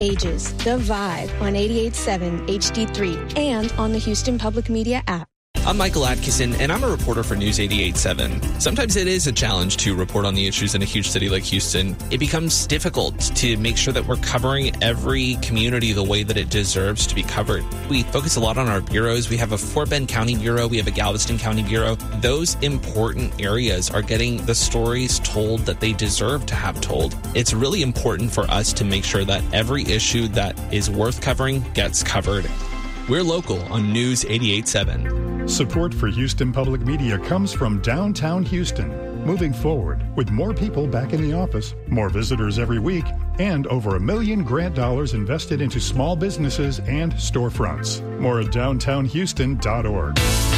Ages, The Vibe on 88.7 HD3 and on the Houston Public Media app. I'm Michael Atkinson, and I'm a reporter for News 88.7. Sometimes it is a challenge to report on the issues in a huge city like Houston. It becomes difficult to make sure that we're covering every community the way that it deserves to be covered. We focus a lot on our bureaus. We have a Fort Bend County Bureau. We have a Galveston County Bureau. Those important areas are getting the stories told that they deserve to have told. It's really important for us to make sure that every issue that is worth covering gets covered. We're local on News 88.7. Support for Houston Public Media comes from downtown Houston, moving forward with more people back in the office, more visitors every week, and over $1 million grant dollars invested into small businesses and storefronts. More at downtownhouston.org.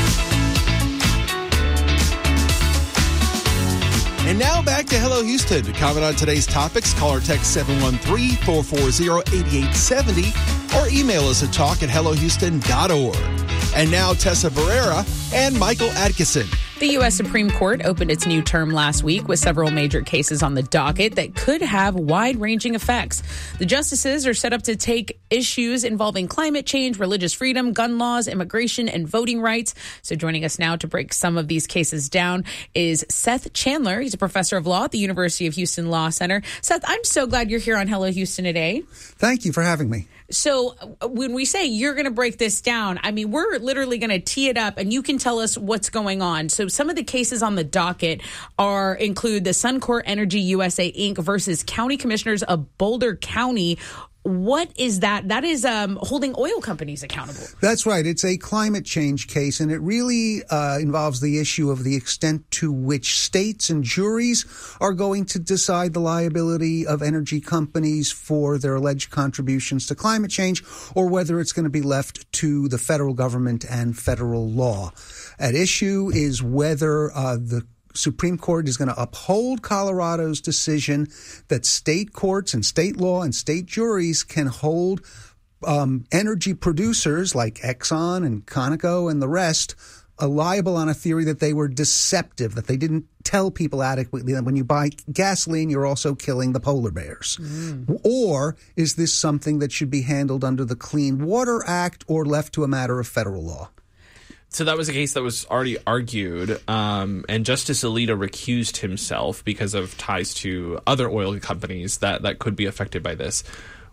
And now back to Hello Houston. To comment on today's topics, call or text 713-440-8870 or email us at talk@hellohouston.org. And now Tessa Barrera and Michael Atkinson. The U.S. Supreme Court opened its new term last week with several major cases on the docket that could have wide-ranging effects. The justices are set up to take issues involving climate change, religious freedom, gun laws, immigration, and voting rights. So joining us now to break some of these cases down is Seth Chandler. He's a professor of law at the University of Houston Law Center. Seth, I'm so glad you're here on Hello Houston today. Thank you for having me. So when we say you're going to break this down, I mean, we're literally going to tee it up and you can tell us what's going on. So some of the cases on the docket include the Suncor Energy USA Inc. versus County Commissioners of Boulder County. What is that? That is holding oil companies accountable. That's right. It's a climate change case, and it really involves the issue of the extent to which states and juries are going to decide the liability of energy companies for their alleged contributions to climate change, or whether it's going to be left to the federal government and federal law. At issue is whether the Supreme Court is going to uphold Colorado's decision that state courts and state law and state juries can hold energy producers like Exxon and Conoco and the rest liable on a theory that they were deceptive, that they didn't tell people adequately that when you buy gasoline, you're also killing the polar bears. Or is this something that should be handled under the Clean Water Act or left to a matter of federal law? So that was a case that was already argued, and Justice Alito recused himself because of ties to other oil companies that could be affected by this.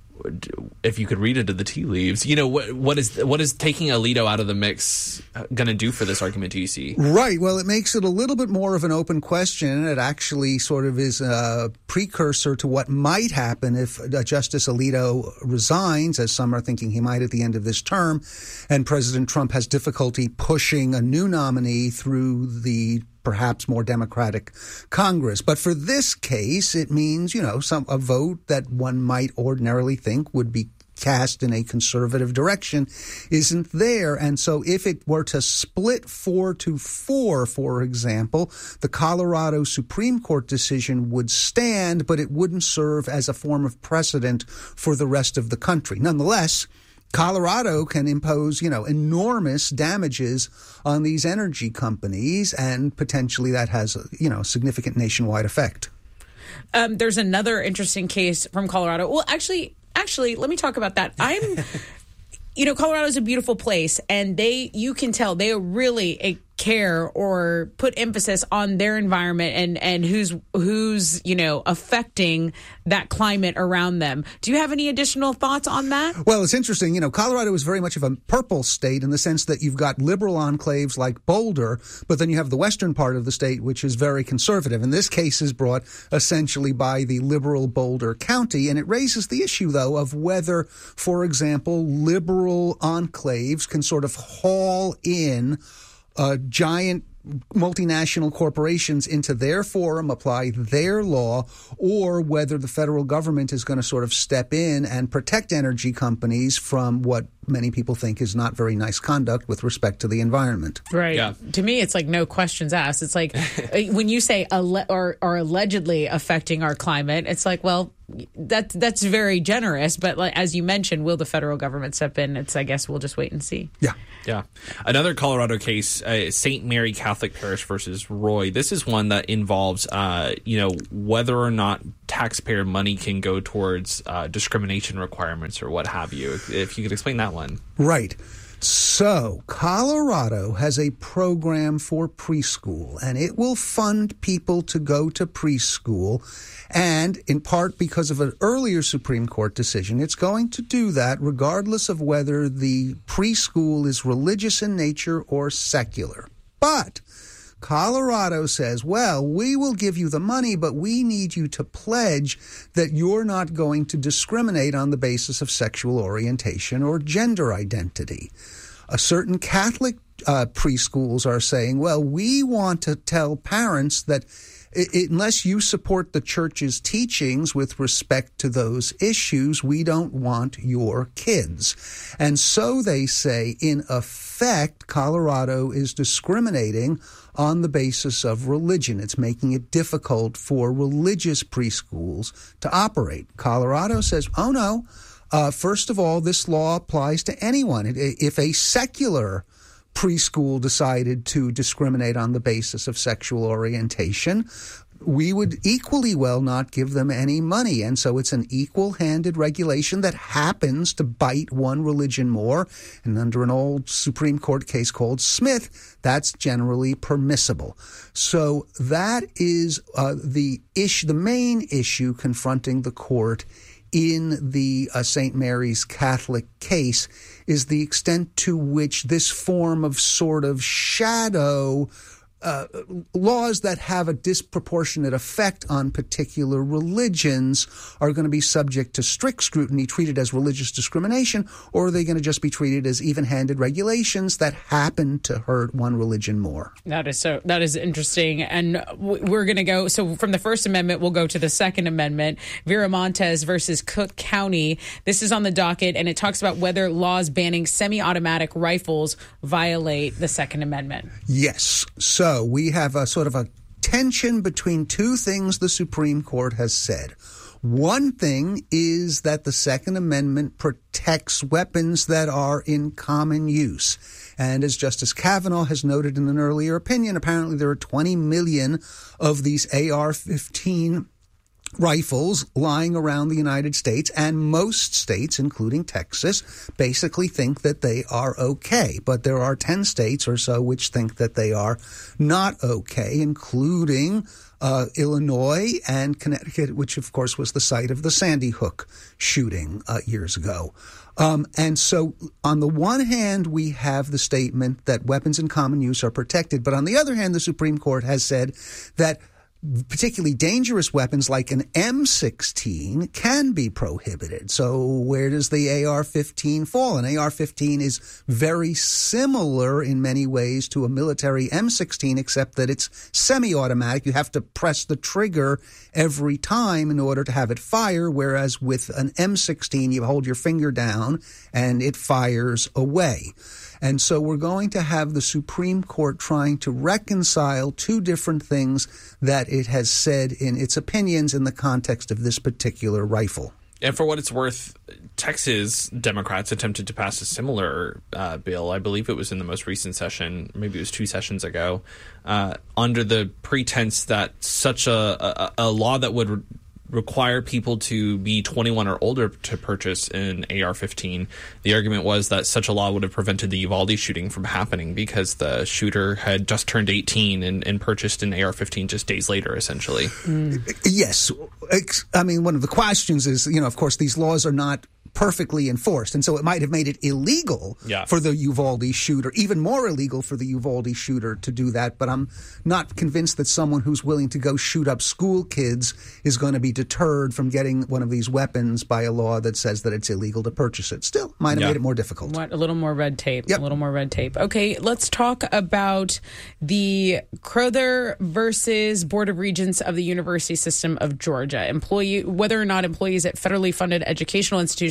If you could read into the tea leaves, you know, what is taking Alito out of the mix going to do for this argument, do you see? Right. Well, it makes it a little bit more of an open question. It actually sort of is a precursor to what might happen if Justice Alito resigns, as some are thinking he might at the end of this term, and President Trump has difficulty pushing a new nominee through the perhaps more democratic Congress. But for this case, it means, you know, a vote that one might ordinarily think would be cast in a conservative direction isn't there. And so if it were to split 4-4, for example, the Colorado Supreme Court decision would stand, but it wouldn't serve as a form of precedent for the rest of the country. Nonetheless, Colorado can impose, you know, enormous damages on these energy companies, and potentially that has, you know, significant nationwide effect. There's another interesting case from Colorado. Well, actually, let me talk about that. Colorado is a beautiful place, and you can tell they really care or put emphasis on their environment and who's affecting that climate around them. Do you have any additional thoughts on that? Well, it's interesting. You know, Colorado is very much of a purple state in the sense that you've got liberal enclaves like Boulder, but then you have the western part of the state, which is very conservative. And this case is brought essentially by the liberal Boulder County. And it raises the issue, though, of whether, for example, liberal enclaves can sort of haul in giant multinational corporations into their forum, apply their law, or whether the federal government is going to sort of step in and protect energy companies from what many people think is not very nice conduct with respect to the environment. Right. Yeah. To me, it's like no questions asked. It's like when you say or allegedly affecting our climate, it's like, well, that's very generous. But like, as you mentioned, will the federal government step in? I guess we'll just wait and see. Yeah. Another Colorado case, St. Mary Catholic Parish versus Roy. This is one that involves, whether or not taxpayer money can go towards discrimination requirements or what have you. If you could explain that one. Right. So, Colorado has a program for preschool, and it will fund people to go to preschool. And in part because of an earlier Supreme Court decision, it's going to do that regardless of whether the preschool is religious in nature or secular. But Colorado says, well, we will give you the money, but we need you to pledge that you're not going to discriminate on the basis of sexual orientation or gender identity. Certain Catholic preschools are saying, well, we want to tell parents that unless you support the church's teachings with respect to those issues, we don't want your kids. And so they say, in effect, Colorado is discriminating on the basis of religion. It's making it difficult for religious preschools to operate. Colorado says, oh, no. First of all, this law applies to anyone. If a secular preschool decided to discriminate on the basis of sexual orientation, we would equally well not give them any money. And so it's an equal-handed regulation that happens to bite one religion more. And under an old Supreme Court case called Smith, that's generally permissible. So that is the main issue confronting the court in the St. Mary's Catholic case is the extent to which this form of sort of shadow laws that have a disproportionate effect on particular religions are going to be subject to strict scrutiny, treated as religious discrimination, or are they going to just be treated as even-handed regulations that happen to hurt one religion more? That is interesting. And we're going to go, so from the First Amendment, we'll go to the Second Amendment, Viramontes versus Cook County. This is on the docket, and it talks about whether laws banning semi-automatic rifles violate the Second Amendment. Yes. So we have a sort of a tension between two things the Supreme Court has said. One thing is that the Second Amendment protects weapons that are in common use. And as Justice Kavanaugh has noted in an earlier opinion, apparently there are 20 million of these AR-15 rifles lying around the United States, and most states, including Texas, basically think that they are okay. But there are 10 states or so which think that they are not okay, including Illinois and Connecticut, which, of course, was the site of the Sandy Hook shooting years ago. And so on the one hand, we have the statement that weapons in common use are protected. But on the other hand, the Supreme Court has said that particularly dangerous weapons like an M16 can be prohibited. So where does the AR-15 fall? An AR-15 is very similar in many ways to a military M16, except that it's semi-automatic. You have to press the trigger every time in order to have it fire, whereas with an M16, you hold your finger down and it fires away. And so we're going to have the Supreme Court trying to reconcile two different things that it has said in its opinions in the context of this particular rifle. And for what it's worth, Texas Democrats attempted to pass a similar bill. I believe it was in the most recent session, maybe it was 2 sessions ago, under the pretense that such a law that would require people to be 21 or older to purchase an AR-15. The argument was that such a law would have prevented the Uvalde shooting from happening because the shooter had just turned 18 and purchased an AR-15 just days later, essentially. Yes. I mean, one of the questions is, of course, these laws are not perfectly enforced. And so it might have made it illegal for the Uvalde shooter, even more illegal for the Uvalde shooter to do that. But I'm not convinced that someone who's willing to go shoot up school kids is going to be deterred from getting one of these weapons by a law that says that it's illegal to purchase it. Still, might have made it more difficult. A little more red tape. Yep. A little more red tape. Okay, let's talk about the Crowther versus Board of Regents of the University System of Georgia. Whether or not employees at federally funded educational institutions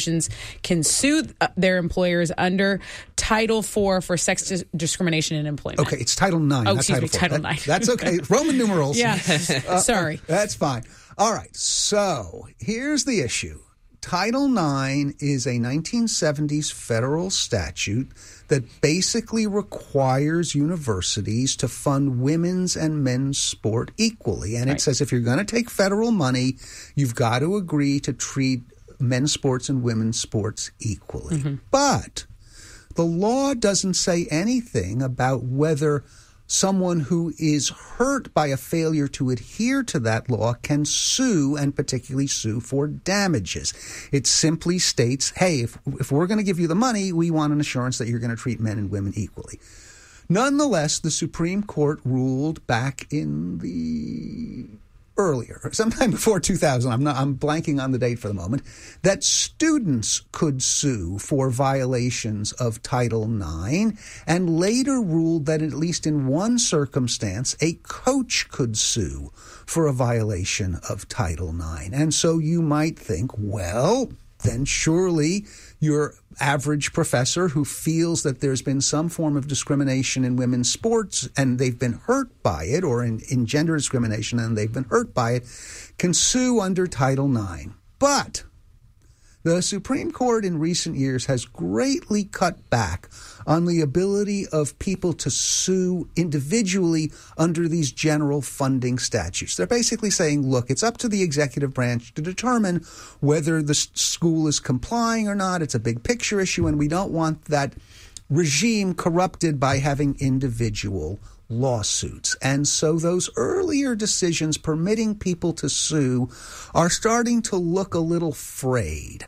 organizations can sue their employers under Title IV for sex discrimination in employment. Okay, it's Title IX. Oh, excuse me, Title IX. That's okay. Roman numerals. Yeah, sorry. That's fine. All right, so here's the issue. Title IX is a 1970s federal statute that basically requires universities to fund women's and men's sport equally. And it says if you're going to take federal money, you've got to agree to treat men's sports and women's sports equally. Mm-hmm. But the law doesn't say anything about whether someone who is hurt by a failure to adhere to that law can sue, and particularly sue for damages. It simply states, hey, if we're going to give you the money, we want an assurance that you're going to treat men and women equally. Nonetheless, the Supreme Court ruled back in the earlier, sometime before 2000, I'm blanking on the date for the moment, that students could sue for violations of Title IX, and later ruled that at least in one circumstance, a coach could sue for a violation of Title IX. And so you might think, well, then surely your average professor who feels that there's been some form of discrimination in women's sports and they've been hurt by it, or in gender discrimination and they've been hurt by it, can sue under Title IX. But the Supreme Court in recent years has greatly cut back on the ability of people to sue individually under these general funding statutes. They're basically saying, look, it's up to the executive branch to determine whether the school is complying or not. It's a big picture issue, and we don't want that regime corrupted by having individual lawsuits. And so those earlier decisions permitting people to sue are starting to look a little frayed.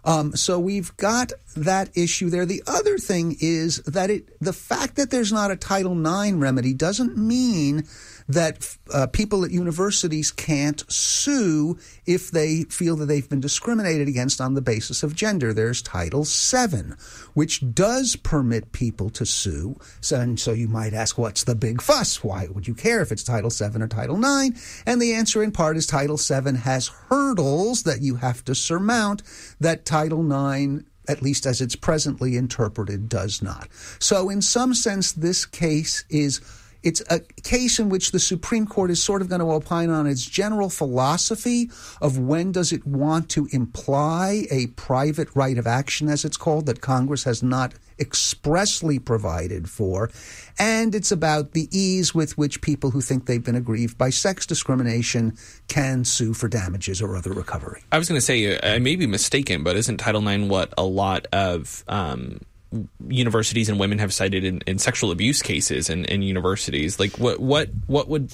So we've got that issue there. The other thing is that the fact that there's not a Title IX remedy doesn't mean that people at universities can't sue if they feel that they've been discriminated against on the basis of gender. There's Title VII, which does permit people to sue. So you might ask, what's the big fuss? Why would you care if it's Title VII or Title IX? And the answer in part is Title VII has hurdles that you have to surmount that Title IX, at least as it's presently interpreted, does not. So in some sense, this case it's a case in which the Supreme Court is sort of going to opine on its general philosophy of when does it want to imply a private right of action, as it's called, that Congress has not expressly provided for. And it's about the ease with which people who think they've been aggrieved by sex discrimination can sue for damages or other recovery. I was going to say, I may be mistaken, but isn't Title IX what a lot of universities and women have cited in sexual abuse cases in universities? Like what would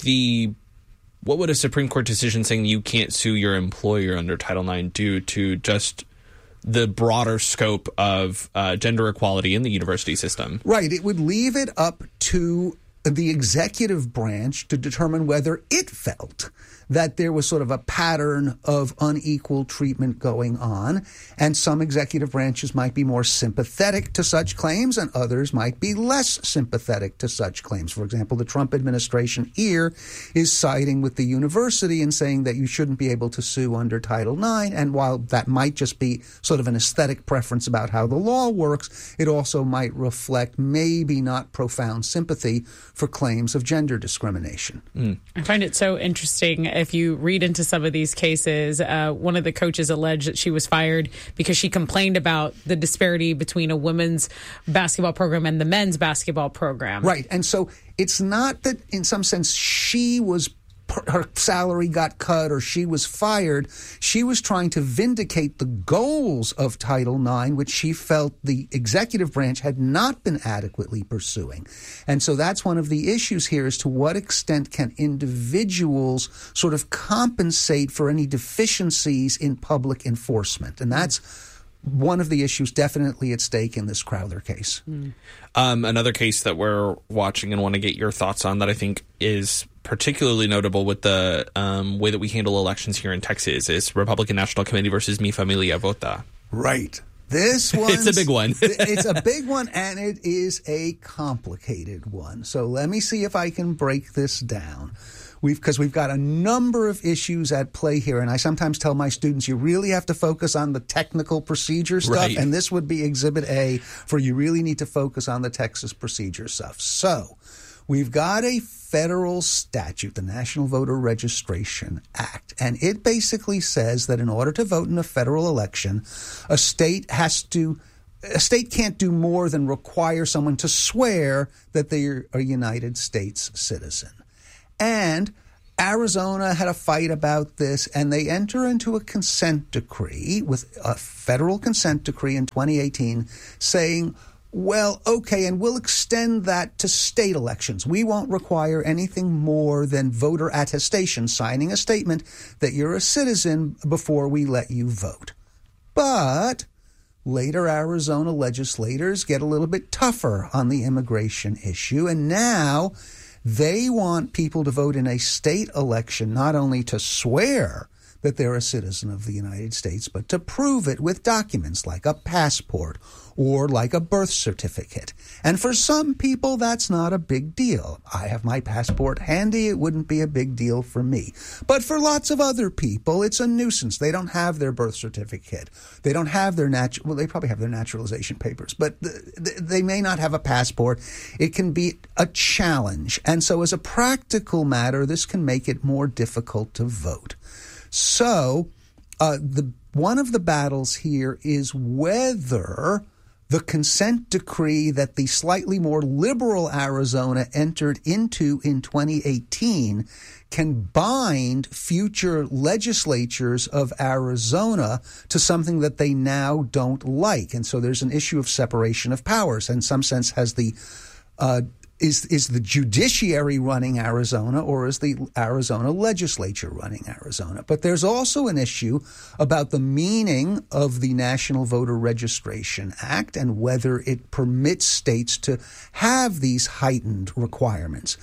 a Supreme Court decision saying you can't sue your employer under Title IX do to just the broader scope of gender equality in the university system? Right. It would leave it up to the executive branch to determine whether it felt that there was sort of a pattern of unequal treatment going on. And some executive branches might be more sympathetic to such claims and others might be less sympathetic to such claims. For example, the Trump administration here is siding with the university and saying that you shouldn't be able to sue under Title IX. And while that might just be sort of an aesthetic preference about how the law works, it also might reflect maybe not profound sympathy for claims of gender discrimination. I find it so interesting. If you read into some of these cases, one of the coaches alleged that she was fired because she complained about the disparity between a women's basketball program and the men's basketball program. Right. And so it's not that in some sense her salary got cut or she was fired. She was trying to vindicate the goals of Title IX, which she felt the executive branch had not been adequately pursuing. And so that's one of the issues here, is to what extent can individuals sort of compensate for any deficiencies in public enforcement? And that's one of the issues definitely at stake in this Crowther case. Another case that we're watching and want to get your thoughts on that I think is particularly notable with the way that we handle elections here in Texas is Republican National Committee versus Mi Familia Vota. Right. This one. It's a big one. It's a big one, and it is a complicated one. So let me see if I can break this down. because we've got a number of issues at play here. And I sometimes tell my students, you really have to focus on the technical procedure stuff. Right. And this would be Exhibit A for you really need to focus on the Texas procedure stuff. So we've got a federal statute, the National Voter Registration Act, and it basically says that in order to vote in a federal election, a state can't do more than require someone to swear that they're a United States citizen. And Arizona had a fight about this, and they enter into a consent decree, with a federal consent decree in 2018, saying, well, okay, and we'll extend that to state elections. We won't require anything more than voter attestation, signing a statement that you're a citizen before we let you vote. But later, Arizona legislators get a little bit tougher on the immigration issue, and now they want people to vote in a state election not only to swear that they're a citizen of the United States, but to prove it with documents like a passport or like a birth certificate. And for some people, that's not a big deal. I have my passport handy. It wouldn't be a big deal for me. But for lots of other people, it's a nuisance. They don't have their birth certificate. They don't have their they probably have their naturalization papers, but they may not have a passport. It can be a challenge. And so as a practical matter, this can make it more difficult to vote. So one of the battles here is whether the consent decree that the slightly more liberal Arizona entered into in 2018 can bind future legislatures of Arizona to something that they now don't like. And so there's an issue of separation of powers. In some sense, has the is the judiciary running Arizona, or is the Arizona legislature running Arizona? But there's also an issue about the meaning of the National Voter Registration Act and whether it permits states to have these heightened requirements.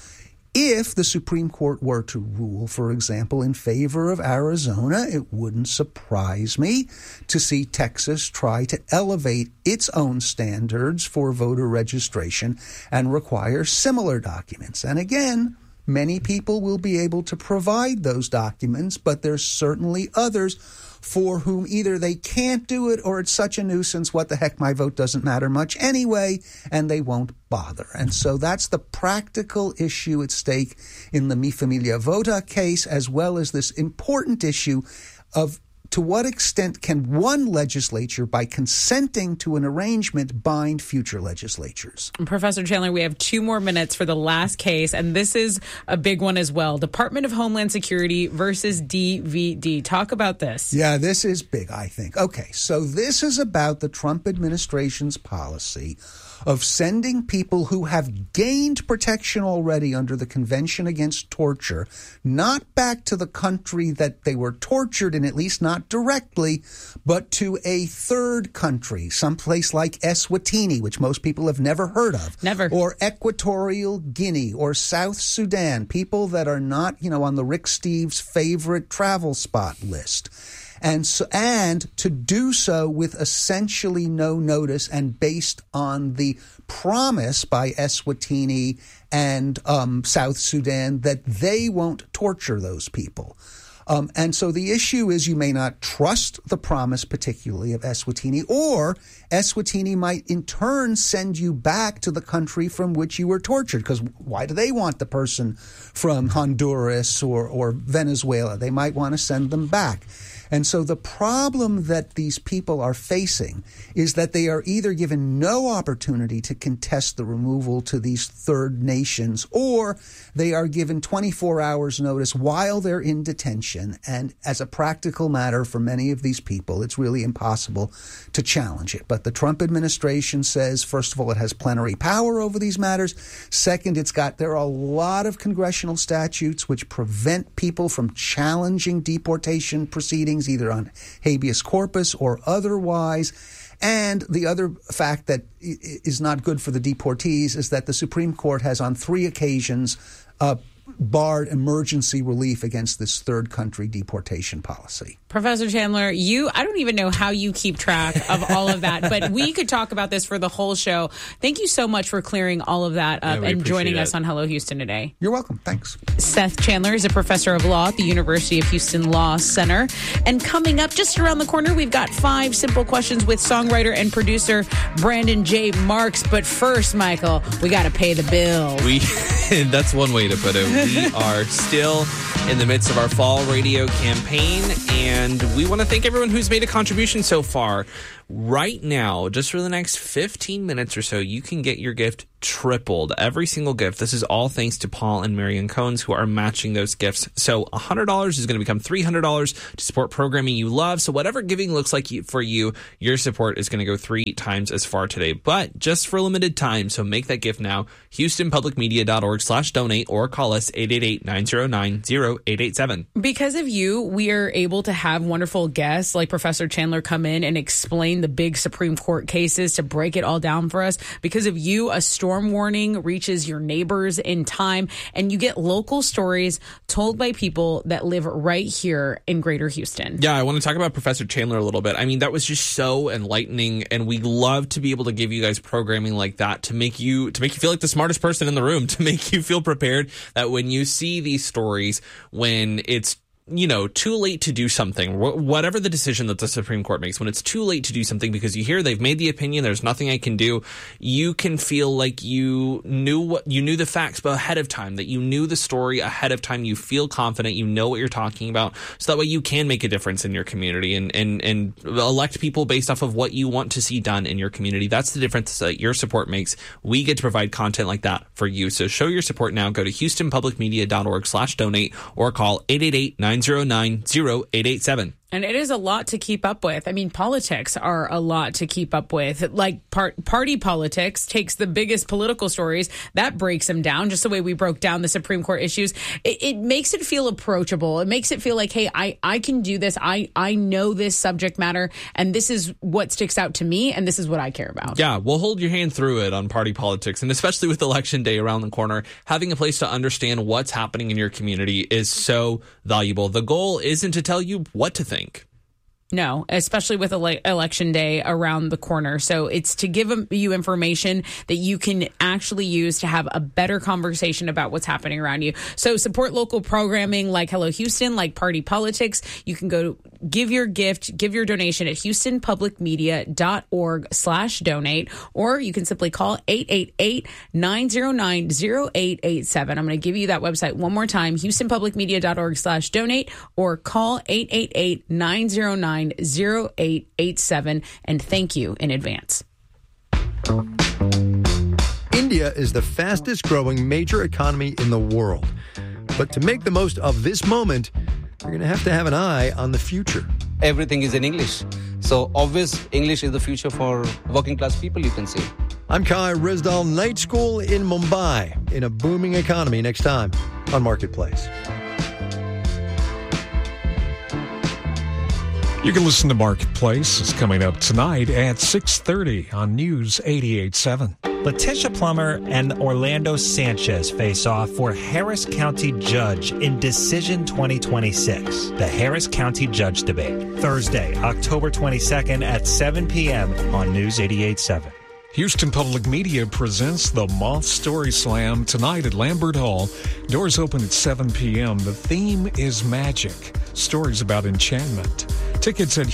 If the Supreme Court were to rule, for example, in favor of Arizona, it wouldn't surprise me to see Texas try to elevate its own standards for voter registration and require similar documents. And again, many people will be able to provide those documents, but there's certainly others for whom either they can't do it or it's such a nuisance, what the heck, my vote doesn't matter much anyway, and they won't bother. And so that's the practical issue at stake in the Mi Familia Vota case, as well as this important issue of to what extent can one legislature, by consenting to an arrangement, bind future legislatures? Professor Chandler, we have 2 more minutes for the last case, and this is a big one as well. Department of Homeland Security versus DVD. Talk about this. Yeah, this is big, I think. Okay, so this is about the Trump administration's policy of sending people who have gained protection already under the Convention Against Torture, not back to the country that they were tortured in, at least not directly, but to a third country, someplace like Eswatini, which most people have never heard of. Never. Or Equatorial Guinea or South Sudan, people that are not, on the Rick Steves' favorite travel spot list. And to do so with essentially no notice and based on the promise by Eswatini and South Sudan that they won't torture those people. And so the issue is you may not trust the promise particularly of Eswatini, or Eswatini might in turn send you back to the country from which you were tortured, because why do they want the person from Honduras or Venezuela? They might want to send them back. And so the problem that these people are facing is that they are either given no opportunity to contest the removal to these third nations, or they are given 24 hours notice while they're in detention. And as a practical matter for many of these people, it's really impossible to challenge it. But the Trump administration says, first of all, it has plenary power over these matters. Second, there are a lot of congressional statutes which prevent people from challenging deportation proceedings, either on habeas corpus or otherwise. And the other fact that is not good for the deportees is that the Supreme Court has on 3 occasions barred emergency relief against this third country deportation policy. Professor Chandler, I don't even know how you keep track of all of that, but we could talk about this for the whole show. Thank you so much for clearing all of that up and joining us on Hello Houston today. You're welcome. Thanks. Seth Chandler is a professor of law at the University of Houston Law Center. And coming up just around the corner, we've got 5 simple questions with songwriter and producer Brandon J. Marks. But first, Michael, we got to pay the bill. That's one way to put it. We are still in the midst of our fall radio campaign, and we want to thank everyone who's made a contribution so far. Right now, just for the next 15 minutes or so, you can get your gift tripled. Every single gift. This is all thanks to Paul and Marion Cones, who are matching those gifts. So $100 is going to become $300 to support programming you love. So whatever giving looks like for you, your support is going to go 3 times as far today, but just for a limited time. So make that gift now. HoustonPublicMedia.org/donate or call us 888-909-0887. Because of you, we are able to have wonderful guests like Professor Chandler come in and explain the big Supreme Court cases to break it all down for us. Because of you, a storm warning reaches your neighbors in time, and you get local stories told by people that live right here in Greater Houston. Yeah, I want to talk about Professor Chandler a little bit. I mean, that was just so enlightening, and we love to be able to give you guys programming like that to make you feel like the smartest person in the room, to make you feel prepared that when you see these stories, when it's too late to do something, whatever the decision that the Supreme Court makes, when it's too late to do something because you hear they've made the opinion, there's nothing I can do, you can feel like you knew the facts ahead of time, that you knew the story ahead of time. You feel confident, you know what you're talking about, so that way you can make a difference in your community and elect people based off of what you want to see done in your community. That's the difference that your support makes. We get to provide content like that for you. So show your support now. Go to HoustonPublicMedia.org/donate or call 888-909-0887. And it is a lot to keep up with. I mean, politics are a lot to keep up with. Like party politics takes the biggest political stories, that breaks them down, just the way we broke down the Supreme Court issues. It makes it feel approachable. It makes it feel like, hey, I can do this. I know this subject matter, and this is what sticks out to me, and this is what I care about. Yeah, we'll hold your hand through it on party politics, and especially with Election Day around the corner, having a place to understand what's happening in your community is so valuable. The goal isn't to tell you what to think. No, especially with Election Day around the corner. So it's to give you information that you can actually use to have a better conversation about what's happening around you. So support local programming like Hello Houston, like Party Politics. You can go give your gift, give your donation at HoustonPublicMedia.org/donate, or you can simply call 888-909-0887. I'm going to give you that website one more time, HoustonPublicMedia.org/donate, or call 888-909-0887, and thank you in advance. India is the fastest growing major economy in the world. But to make the most of this moment, you're going to have an eye on the future. Everything is in English. So obvious English is the future for working class people, you can say. I'm Kai Rizdal, Night School in Mumbai, in a booming economy, next time on Marketplace. You can listen to Marketplace. It's coming up tonight at 6:30 on News 88.7. Letitia Plummer and Orlando Sanchez face off for Harris County Judge in Decision 2026, the Harris County Judge Debate. Thursday, October 22nd at 7 p.m. on News 88.7. Houston Public Media presents the Moth Story Slam tonight at Lambert Hall. Doors open at 7 p.m. The theme is magic. Stories about enchantment. Tickets at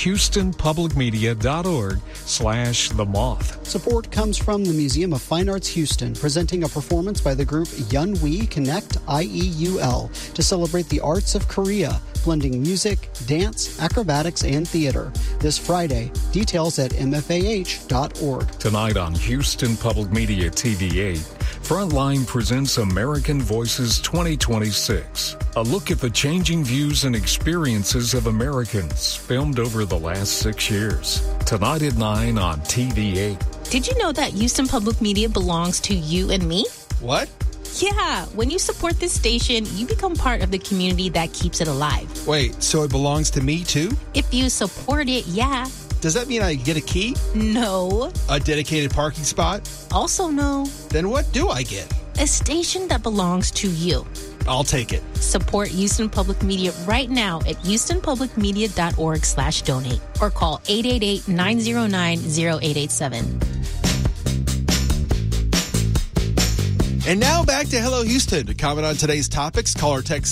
HoustonPublicMedia.org/The Moth. Support comes from the Museum of Fine Arts Houston, presenting a performance by the group Yunwi Connect IEUL to celebrate the arts of Korea, blending music, dance, acrobatics, and theater. This Friday. Details at MFAH.org. Tonight on Houston Public Media TV8, Frontline presents American Voices 2026. A look at the changing views and experiences of Americans, filmed over the last 6 years. Tonight at 9 on TV8. Did you know that Houston Public Media belongs to you and me? What? Yeah, when you support this station, you become part of the community that keeps it alive. Wait, so it belongs to me too? If you support it, yeah. Does that mean I get a key? No. A dedicated parking spot? Also no. Then what do I get? A station that belongs to you. I'll take it. Support Houston Public Media right now at houstonpublicmedia.org/donate or call 888-909-0887. And now back to Hello Houston. To comment on today's topics, call or text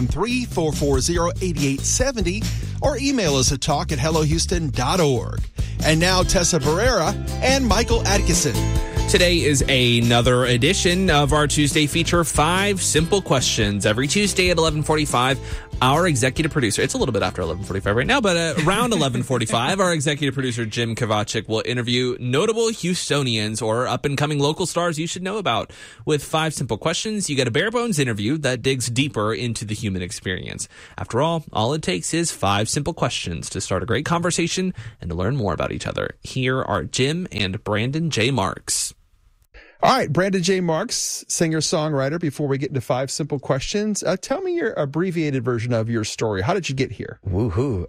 713-440-8870 or email us at talk@hellohouston.org. And now Tessa Barrera and Michael Atkinson. Today is another edition of our Tuesday feature, 5 Simple Questions. Every Tuesday at 11:45, our executive producer, it's a little bit after 11:45 right now, but around 11:45, our executive producer, Jim Kovacic, will interview notable Houstonians or up-and-coming local stars you should know about. With 5 simple questions, you get a bare-bones interview that digs deeper into the human experience. After all it takes is 5 simple questions to start a great conversation and to learn more about each other. Here are Jim and Brandon J. Marks. All right, Brandon J. Marks, singer-songwriter. Before we get into 5 simple questions, tell me your abbreviated version of your story. How did you get here? Woohoo.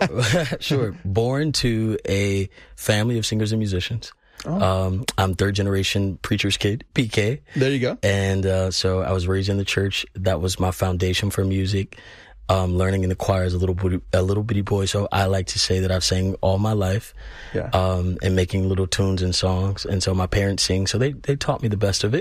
Sure. Born to a family of singers and musicians. Oh. I'm third-generation preacher's kid, PK. There you go. And so I was raised in the church. That was my foundation for music. Learning in the choir as a little bitty boy. So I like to say that I've sang all my life, and making little tunes and songs. And so my parents sing, so they taught me the best of it.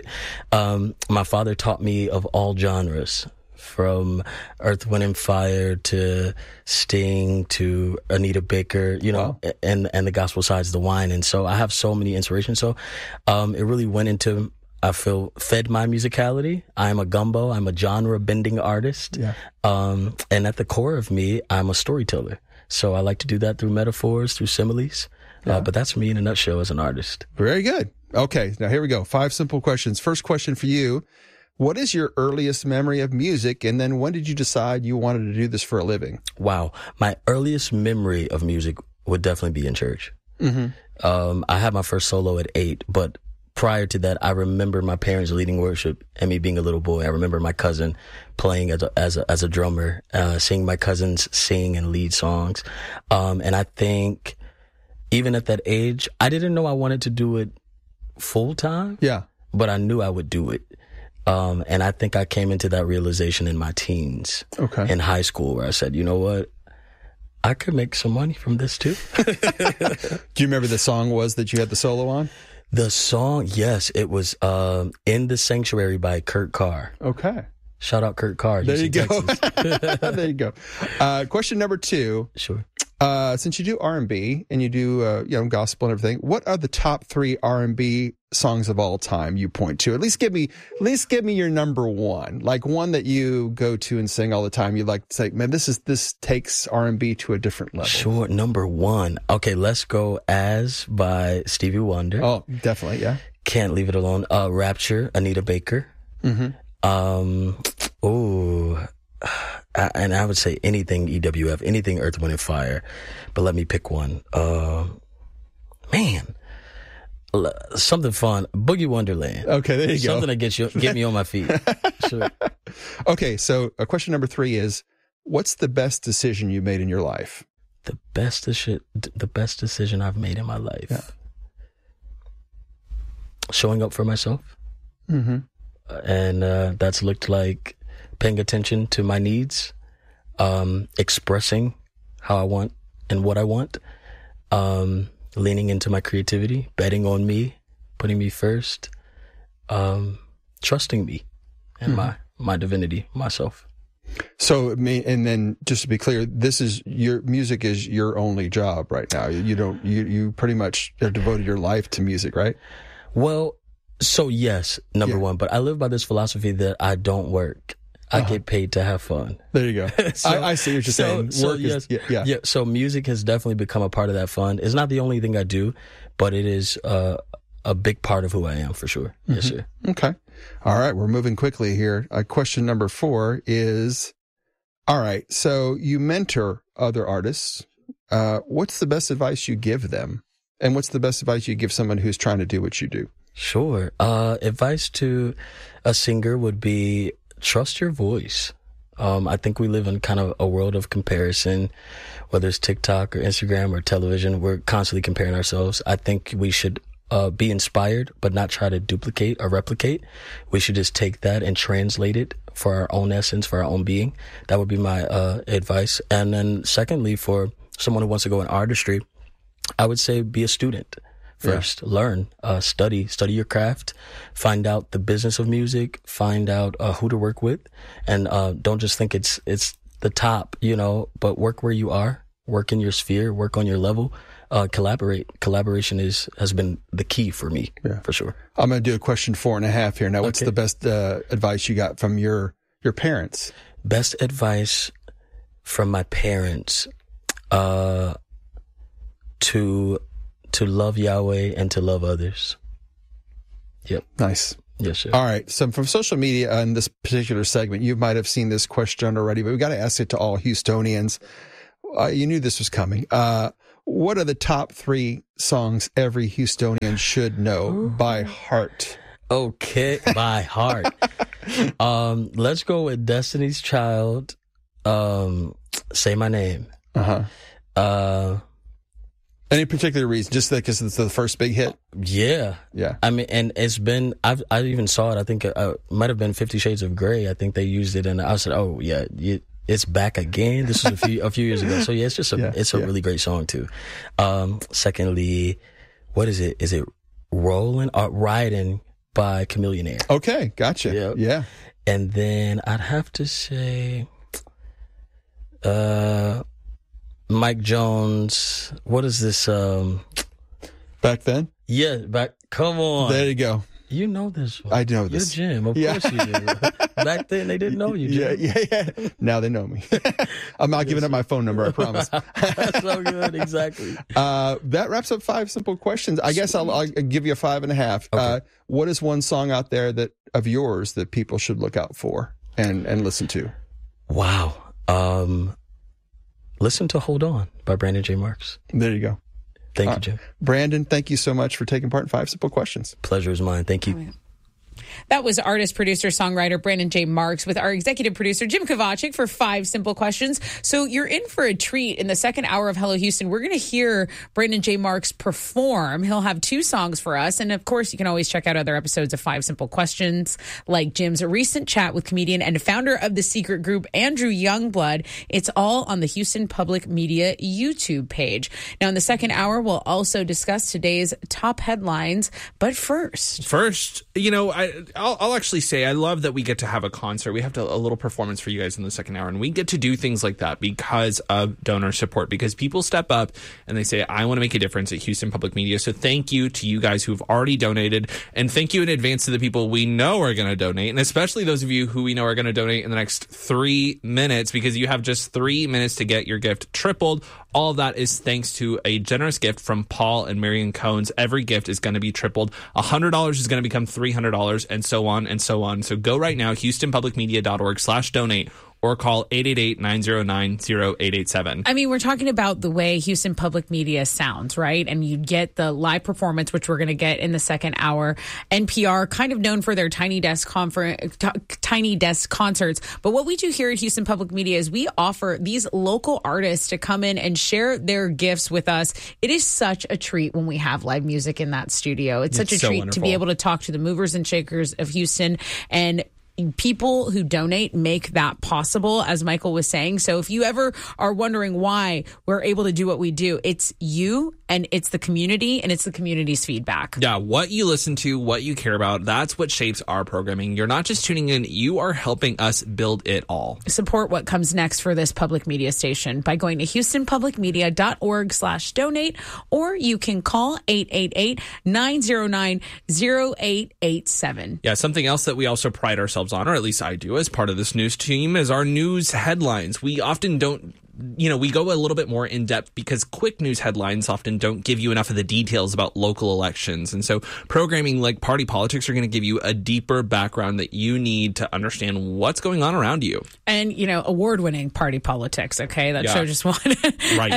My father taught me of all genres, from Earth, Wind and Fire to Sting to Anita Baker, and the gospel sides of the wine. And so I have so many inspirations. So it really went into, I feel, fed my musicality. I'm a gumbo. I'm a genre-bending artist. Yeah. And at the core of me, I'm a storyteller. So I like to do that through metaphors, through similes. Yeah. But that's me in a nutshell as an artist. Very good. Okay, now here we go. 5 simple questions. First question for you. What is your earliest memory of music? And then when did you decide you wanted to do this for a living? Wow. My earliest memory of music would definitely be in church. Mm-hmm. I had my first solo at 8, but prior to that, I remember my parents leading worship and me being a little boy. I remember my cousin playing as a drummer, seeing my cousins sing and lead songs. And I think even at that age, I didn't know I wanted to do it full time. Yeah. But I knew I would do it. And I think I came into that realization in my teens. Okay. In high school, where I said, you know what? I could make some money from this too. Do you remember the song was that you had the solo on? The song, yes, it was In the Sanctuary by Kurt Carr. Okay. Shout out Kurt Carr. There you go. There you go. Question number 2. Sure. Since you do R&B and you do gospel and everything, what are the top 3 R&B songs of all time you point to? At least give me your number 1, like one that you go to and sing all the time. You like to say, man, this takes R&B to a different level. Sure, number 1. Okay, let's go As by Stevie Wonder. Oh, definitely, yeah. Can't Leave It Alone. Rapture, Anita Baker. Mm-hmm. And I would say anything EWF, anything Earth, Wind and Fire. But let me pick one. Something fun. Boogie Wonderland. Okay, there you go. Something that get me on my feet. Sure. Okay, so question number 3 is, what's the best decision you made in your life? The best decision I've made in my life. Yeah. Showing up for myself. Mm-hmm. And that's looked like paying attention to my needs, expressing how I want and what I want, leaning into my creativity, betting on me, putting me first, trusting me and my divinity, myself. So, and then just to be clear, your music is your only job right now. You pretty much have devoted your life to music, right? Well, so yes, number 1, but I live by this philosophy that I don't work. I get paid to have fun. There you go. So, I see what you're saying. So music has definitely become a part of that fun. It's not the only thing I do, but it is a big part of who I am for sure. Mm-hmm. Yes, sir. Okay. All right. We're moving quickly here. Question number 4 is, all right, so you mentor other artists. What's the best advice you give them? And what's the best advice you give someone who's trying to do what you do? Sure. Advice to a singer would be trust your voice. I think we live in kind of a world of comparison, whether it's TikTok or Instagram or television. We're constantly comparing ourselves. I think we should be inspired, but not try to duplicate or replicate. We should just take that and translate it for our own essence, for our own being. That would be my advice. And then secondly, for someone who wants to go in artistry, I would say be a student first. Yeah. Learn, study your craft, find out the business of music, find out who to work with, and don't just think it's the top, but work where you are, work in your sphere, work on your level. Collaborate. Collaboration has been the key for me, for sure. I'm going to do a question 4.5 here. Now, what's the best advice you got from your parents? Best advice from my parents, to love Yahweh and to love others. Yep. Nice. Yes, sir. All right. So from social media in this particular segment, you might have seen this question already, but we got to ask it to all Houstonians. You knew this was coming. What are the top 3 songs every Houstonian should know by heart? Okay, by heart. Let's go with Destiny's Child. Say My Name. Any particular reason? Just because it's the first big hit? Yeah. I mean, and it's been, I even saw it. I think it might have been 50 Shades of Grey. I think they used it, and I said, oh yeah, it's back again. This was a few years ago. So yeah, it's just a really great song too. Secondly, what is it? Is it Riding by Chameleon Air? Okay, gotcha. Yep. Yeah. And then I'd have to say, Mike Jones. What is this? Back Then? Yeah, come on. There you go. You know this one. I know this. You're Jim. Of course you do. Back then, they didn't know you, Jim. Yeah. Now they know me. I'm not giving up my phone number, I promise. That's so good. Exactly. That wraps up 5 simple questions. I guess I'll give you a 5.5. Okay. What is one song out there of yours that people should look out for and listen to? Wow. Listen to Hold On by Brandon J. Marks. There you go. Thank you, Jim. Brandon, thank you so much for taking part in 5 Simple Questions. Pleasure is mine. Thank you. Oh, yeah. That was artist, producer, songwriter Brandon J. Marks with our executive producer, Jim Kovacic, for 5 Simple Questions. So you're in for a treat in the second hour of Hello Houston. We're going to hear Brandon J. Marks perform. He'll have 2 songs for us. And of course, you can always check out other episodes of 5 Simple Questions, like Jim's recent chat with comedian and founder of the secret group, Andrew Youngblood. It's all on the Houston Public Media YouTube page. Now, in the second hour, we'll also discuss today's top headlines. But first, I'll actually say I love that we get to have a concert. We have a little performance for you guys in the second hour, and we get to do things like that because of donor support, because people step up and they say, I want to make a difference at Houston Public Media. So thank you to you guys who've already donated, and thank you in advance to the people we know are going to donate, and especially those of you who we know are going to donate in the next 3 minutes, because you have just 3 minutes to get your gift tripled. All of that is thanks to a generous gift from Paul and Marion Cones. Every gift is going to be tripled. $100 is going to become $300, and so on and so on. So go right now, HoustonPublicMedia.org/donate, or call 888-909-0887. I mean, we're talking about the way Houston Public Media sounds, right? And you get the live performance, which we're going to get in the second hour. NPR, kind of known for their Tiny Desk concerts. But what we do here at Houston Public Media is we offer these local artists to come in and share their gifts with us. It is such a treat when we have live music in that studio. It's such a treat wonderful to be able to talk to the movers and shakers of Houston, and people who donate make that possible, as Michael was saying. So if you ever are wondering why we're able to do what we do, it's you and it's the community and it's the community's feedback. Yeah, what you listen to, what you care about, that's what shapes our programming. You're not just tuning in, you are helping us build it all. Support what comes next for this public media station by going to HoustonPublicMedia.org/donate, or you can call 888-909-0887. Yeah, something else that we also pride ourselves on, or at least I do as part of this news team, is our news headlines. We often don't, we go a little bit more in depth because quick news headlines often don't give you enough of the details about local elections. And so programming like Party Politics are going to give you a deeper background that you need to understand what's going on around you. And, award-winning Party Politics, okay? That show just won. Right.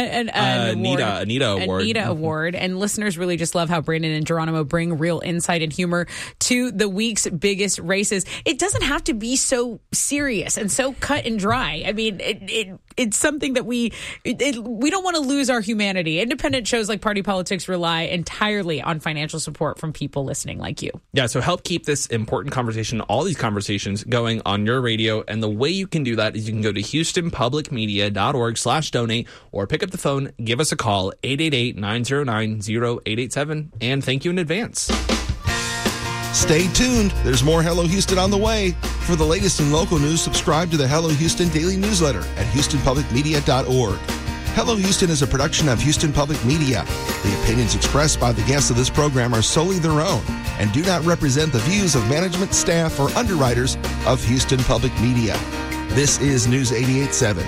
Anita Award. And listeners really just love how Brandon and Geronimo bring real insight and humor to the week's biggest races. It doesn't have to be so serious and so cut and dry. I mean, it's something that we don't want to lose our humanity. Independent shows like Party Politics rely entirely on financial support from people listening like you. Yeah, so help keep this important conversation, all these conversations, going on your radio. And the way you can do that is you can go to HoustonPublicMedia.org/donate or pick up the phone, give us a call, 888-909-0887. And thank you in advance. Stay tuned. There's more Hello Houston on the way. For the latest in local news, subscribe to the Hello Houston daily newsletter at HoustonPublicMedia.org. Hello Houston is a production of Houston Public Media. The opinions expressed by the guests of this program are solely their own and do not represent the views of management, staff, or underwriters of Houston Public Media. This is News 88.7.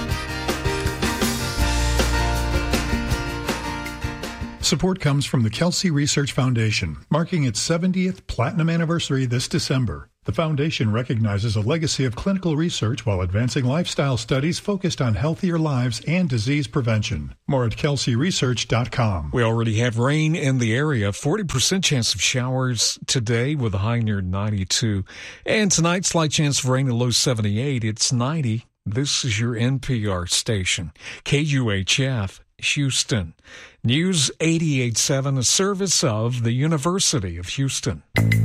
Support comes from the Kelsey Research Foundation, marking its 70th platinum anniversary this December. The foundation recognizes a legacy of clinical research while advancing lifestyle studies focused on healthier lives and disease prevention. More at kelseyresearch.com. We already have rain in the area. 40% chance of showers today with a high near 92. And tonight, slight chance of rain, a low 78. It's 90. This is your NPR station, KUHF, Houston. News 88.7, a service of the University of Houston.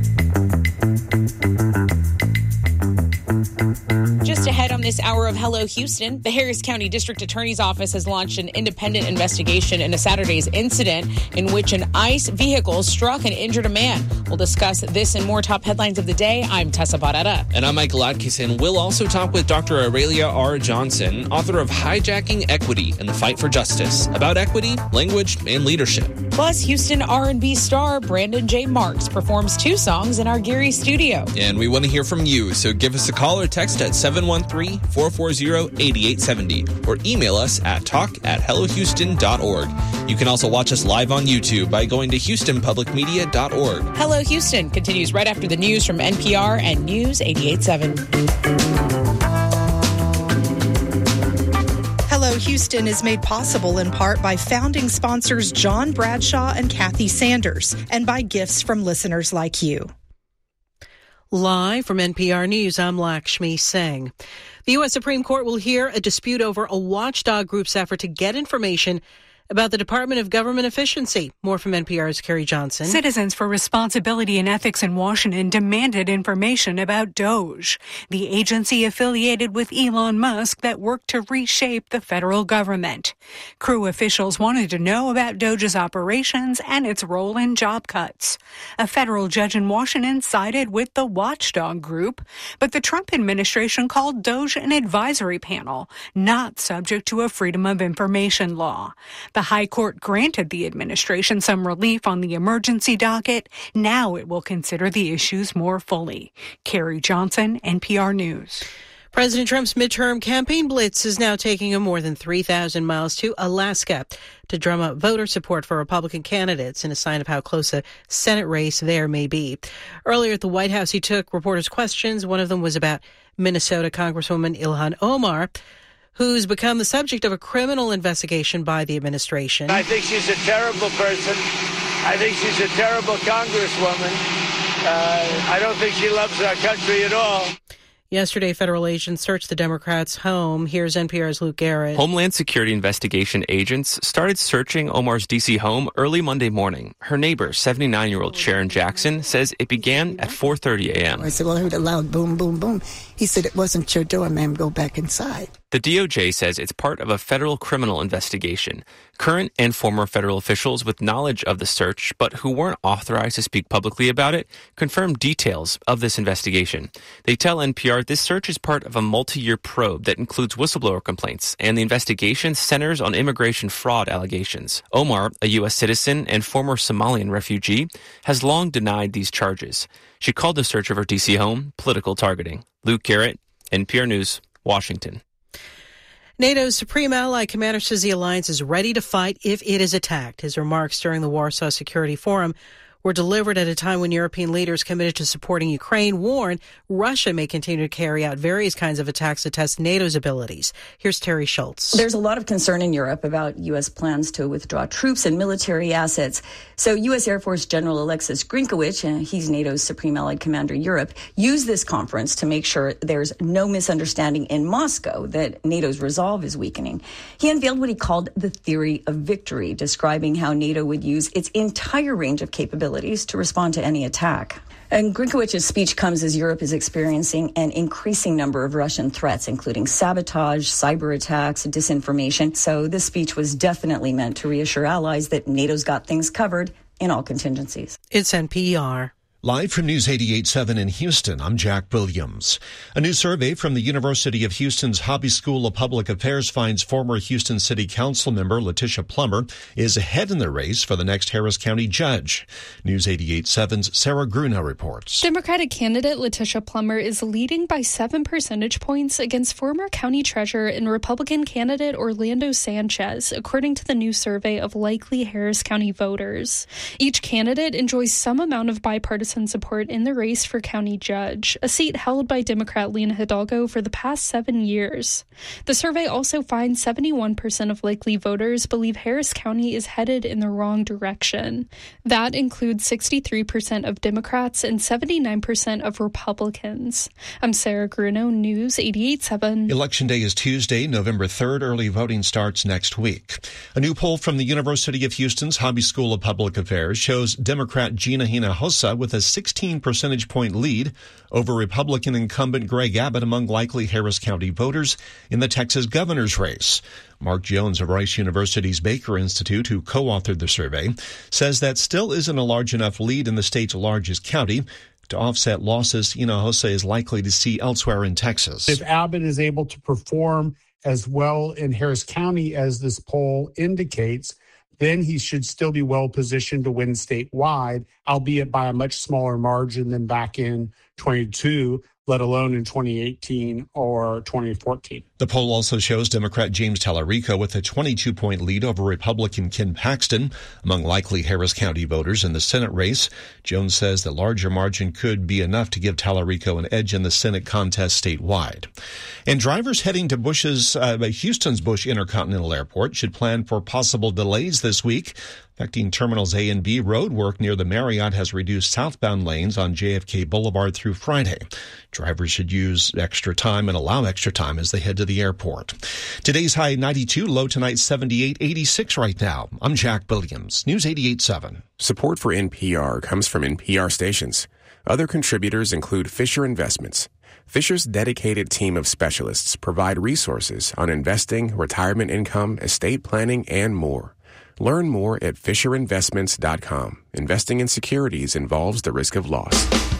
Just ahead on this hour of Hello Houston, the Harris County District Attorney's Office has launched an independent investigation into Saturday's incident in which an ICE vehicle struck and injured a man. We'll discuss this and more top headlines of the day. I'm Tessa Barrera. And I'm Michael Atkinson. We'll also talk with Dr. Aurelia R. Johnson, author of Hijacking Equity and the Fight for Justice, about equity, language, and leadership. Plus, Houston R&B star Brandon J. Marks performs 2 songs in our Geary studio. And we want to hear from you, so give us a call or text at 713-440-8870 or email us at talk@hellohouston.org. You can also watch us live on YouTube by going to HoustonPublicMedia.org. Hello Houston continues right after the news from NPR and News 88.7. Hello Houston is made possible in part by founding sponsors John Bradshaw and Kathy Sanders and by gifts from listeners like you. Live from NPR News, I'm Lakshmi Singh. The U.S. Supreme Court will hear a dispute over a watchdog group's effort to get information about the Department of Government Efficiency. More from NPR's Carrie Johnson. Citizens for Responsibility and Ethics in Washington demanded information about DOGE, the agency affiliated with Elon Musk that worked to reshape the federal government. Crew officials wanted to know about DOGE's operations and its role in job cuts. A federal judge in Washington sided with the watchdog group, but the Trump administration called DOGE an advisory panel, not subject to a Freedom of Information law. The High Court granted the administration some relief on the emergency docket. Now it will consider the issues more fully. Carrie Johnson, NPR News. President Trump's midterm campaign blitz is now taking him more than 3,000 miles to Alaska to drum up voter support for Republican candidates in a sign of how close a Senate race there may be. Earlier at the White House, he took reporters' questions. One of them was about Minnesota Congresswoman Ilhan Omar, who's become the subject of a criminal investigation by the administration. I think she's a terrible person. I think she's a terrible congresswoman. I don't think she loves our country at all. Yesterday, federal agents searched the Democrats' home. Here's NPR's Luke Garrett. Homeland Security investigation agents started searching Omar's D.C. home early Monday morning. Her neighbor, 79-year-old Sharon Jackson, says it began at 4:30 a.m. I said, well, I heard a loud boom, boom, boom. He said, it wasn't your door, ma'am. Go back inside. The DOJ says it's part of a federal criminal investigation. Current and former federal officials with knowledge of the search, but who weren't authorized to speak publicly about it, confirmed details of this investigation. They tell NPR this search is part of a multi-year probe that includes whistleblower complaints, and the investigation centers on immigration fraud allegations. Omar, a U.S. citizen and former Somalian refugee, has long denied these charges. She called the search of her D.C. home political targeting. Luke Garrett, NPR News, Washington. NATO's Supreme Ally Commander says the alliance is ready to fight if it is attacked. His remarks during the Warsaw Security Forum were delivered at a time when European leaders committed to supporting Ukraine warn Russia may continue to carry out various kinds of attacks to test NATO's abilities. Here's Terry Schultz. There's a lot of concern in Europe about U.S. plans to withdraw troops and military assets. So U.S. Air Force General Alexis Grinkowicz, he's NATO's Supreme Allied Commander Europe, used this conference to make sure there's no misunderstanding in Moscow that NATO's resolve is weakening. He unveiled what he called the theory of victory, describing how NATO would use its entire range of capabilities to respond to any attack. And Grinkowicz's speech comes as Europe is experiencing an increasing number of Russian threats, including sabotage, cyber attacks, disinformation. So this speech was definitely meant to reassure allies that NATO's got things covered in all contingencies. It's NPR. Live from News 88.7 in Houston, I'm Jack Williams. A new survey from the University of Houston's Hobby School of Public Affairs finds former Houston City Council member Letitia Plummer is ahead in the race for the next Harris County judge. News 88.7's Sarah Grunow reports. Democratic candidate Letitia Plummer is leading by 7 percentage points against former county treasurer and Republican candidate Orlando Sanchez, according to the new survey of likely Harris County voters. Each candidate enjoys some amount of bipartisan support in the race for county judge, a seat held by Democrat Lena Hidalgo for the past 7 years. The survey also finds 71% of likely voters believe Harris County is headed in the wrong direction. That includes 63% of Democrats and 79% of Republicans. I'm Sarah Grunow, News 88.7. Election Day is Tuesday, November 3rd. Early voting starts next week. A new poll from the University of Houston's Hobby School of Public Affairs shows Democrat Gina Hinojosa with a 16 percentage point lead over Republican incumbent Greg Abbott among likely Harris County voters in the Texas governor's race. Mark Jones of Rice University's Baker Institute, who co-authored the survey, says that still isn't a large enough lead in the state's largest county to offset losses Hinojosa is likely to see elsewhere in Texas. If Abbott is able to perform as well in Harris County as this poll indicates, then he should still be well positioned to win statewide, albeit by a much smaller margin than back in 22, let alone in 2018 or 2014. The poll also shows Democrat James Tallarico with a 22-point lead over Republican Ken Paxton among likely Harris County voters in the Senate race. Jones says the larger margin could be enough to give Tallarico an edge in the Senate contest statewide. And drivers heading to Houston's Bush Intercontinental Airport should plan for possible delays this week. Affecting Terminals A and B, road work near the Marriott has reduced southbound lanes on JFK Boulevard through Friday. Drivers should use extra time and allow extra time as they head to the airport. Today's high 92, low tonight 78, 86 right now. I'm Jack Williams, News 88.7. Support for NPR comes from NPR stations. Other contributors include Fisher Investments. Fisher's dedicated team of specialists provide resources on investing, retirement income, estate planning, and more. Learn more at FisherInvestments.com. Investing in securities involves the risk of loss.